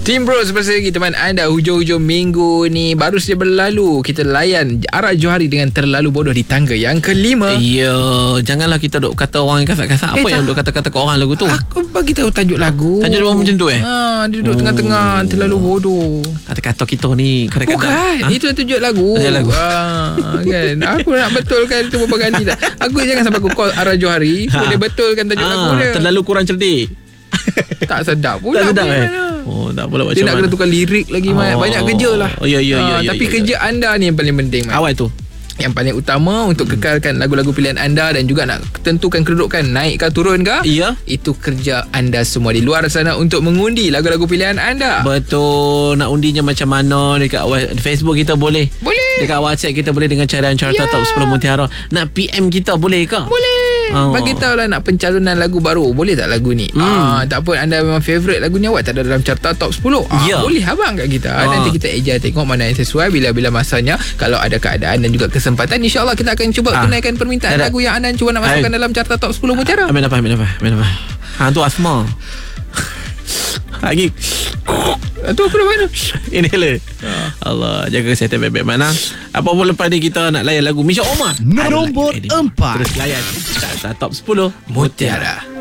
Team Bros bersama lagi teman anda. Hujung-hujung minggu ni baru saja berlalu, kita layan Ara Johari dengan Terlalu Bodoh di tangga yang kelima. Ya, janganlah kita duk kata orang yang kasar-kasar. Apa yang duk kata-kata ke orang lagu tu? Aku bagi tahu tajuk lagu. Tajuk dia macam tu Dia duduk tengah-tengah, terlalu bodoh. Kata-kata kita ni kadang-kadang. Bukan, itu tajuk lagu. Kan. Aku nak betulkan itu beberapa kali dah. Aku jangan sampai aku call Ara Johari, boleh betulkan tajuk lagu dia. Terlalu kurang cerdik. Tak sedap pula. Tak sedap tak pula macam dia nak kena tukar lirik lagi. Banyak kerja lah. Tapi kerja anda ni yang paling penting, Mat. Awal tu yang paling utama untuk kekalkan lagu-lagu pilihan anda dan juga nak tentukan kedudukan naik ke turun ke. Ya. Itu kerja anda semua di luar sana untuk mengundi lagu-lagu pilihan anda. Betul. Nak undinya macam mana? Dekat Facebook kita boleh. Dekat WhatsApp kita boleh dengan cara carta top 10 Mutiara. Nak PM kita boleh ke? Boleh. Bagi tahu lah nak pencalonan lagu baru. Boleh tak lagu ni? Tak pun anda memang favourite lagu ni, awak tak ada dalam carta top 10. Boleh abang kat kita. Nanti kita eja tengok mana yang sesuai bila-bila masanya. Kalau ada keadaan dan juga kesempatan, insyaAllah kita akan cuba tunaikan permintaan lagu yang anda cuba nak masukkan dalam carta top 10 Mutiara. Amin apa. Tu asma. Lagi. Tu apa namanya? Inhaler. Allah, jaga kesihatan baik-baik mana. Apa pun lepas ni kita nak layan lagu Misha Omar nombor 4. Terus layan top 10 Mutiara.